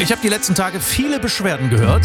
Ich habe die letzten Tage viele Beschwerden gehört.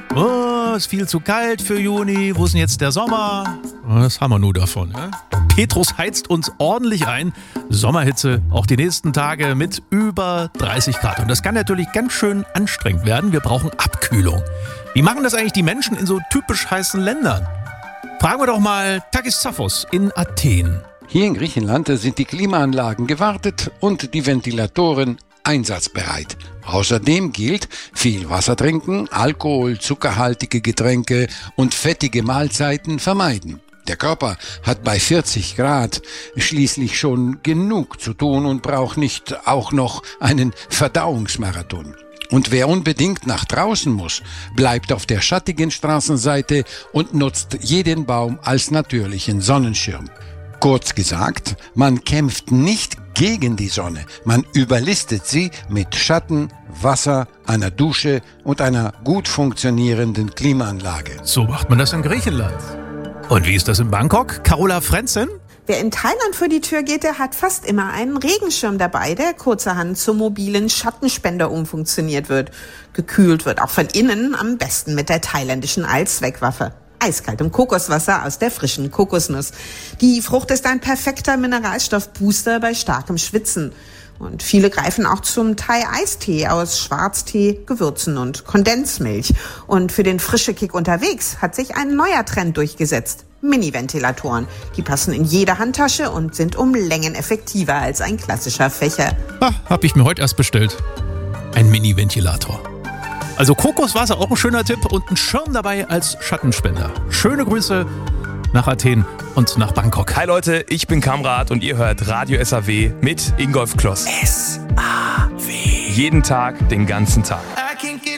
Oh, ist viel zu kalt für Juni. Wo ist denn jetzt der Sommer? Was haben wir nur davon? Ja? Petrus heizt uns ordentlich ein. Sommerhitze auch die nächsten Tage mit über 30 Grad. Und das kann natürlich ganz schön anstrengend werden. Wir brauchen Abkühlung. Wie machen das eigentlich die Menschen in so typisch heißen Ländern? Fragen wir doch mal Takis Zaphos in Athen. Hier in Griechenland sind die Klimaanlagen gewartet und die Ventilatoren einsatzbereit. Außerdem gilt, viel Wasser trinken, Alkohol, zuckerhaltige Getränke und fettige Mahlzeiten vermeiden. Der Körper hat bei 40 Grad schließlich schon genug zu tun und braucht nicht auch noch einen Verdauungsmarathon. Und wer unbedingt nach draußen muss, bleibt auf der schattigen Straßenseite und nutzt jeden Baum als natürlichen Sonnenschirm. Kurz gesagt, man kämpft nicht gegen die Sonne, man überlistet sie mit Schatten, Wasser, einer Dusche und einer gut funktionierenden Klimaanlage. So macht man das in Griechenland. Und wie ist das in Bangkok? Carola Frenzen? Wer in Thailand vor die Tür geht, der hat fast immer einen Regenschirm dabei, der kurzerhand zum mobilen Schattenspender umfunktioniert wird. Gekühlt wird auch von innen, am besten mit der thailändischen Allzweckwaffe. Eiskaltem Kokoswasser aus der frischen Kokosnuss. Die Frucht ist ein perfekter Mineralstoffbooster bei starkem Schwitzen. Und viele greifen auch zum Thai-Eistee aus Schwarztee, Gewürzen und Kondensmilch. Und für den frische Kick unterwegs hat sich ein neuer Trend durchgesetzt. Mini-Ventilatoren. Die passen in jede Handtasche und sind um Längen effektiver als ein klassischer Fächer. Hab ich mir heute erst bestellt. Ein Mini-Ventilator. Also Kokoswasser, auch ein schöner Tipp und ein Schirm dabei als Schattenspender. Schöne Grüße nach Athen und nach Bangkok. Hi Leute, ich bin Kamrat und ihr hört Radio SAW mit Ingolf Kloss. SAW. Jeden Tag, den ganzen Tag.